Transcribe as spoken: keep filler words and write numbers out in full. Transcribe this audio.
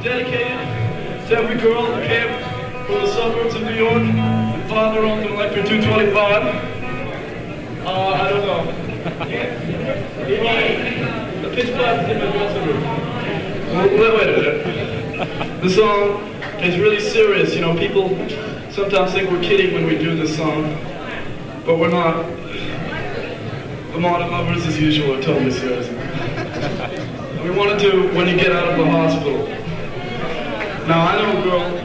dedicated to every girl who came from the suburbs of New York and found their own Electra two twenty-five. Uh, I don't know. The pitch black is in my dressing room. Wait, wait a minute. The song is really serious. You know, people sometimes think we're kidding when we do this song, but we're not. The Modern Lovers, as usual, are totally serious. We want to do When You Get Out of the Hospital. Now, I know a girl